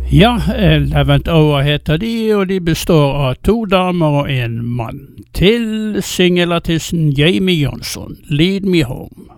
Ja, 11th Hour heter de, og de består av 2 damer og 1 mann. Til singelartisten Jamie Johnson, Lead Me Home.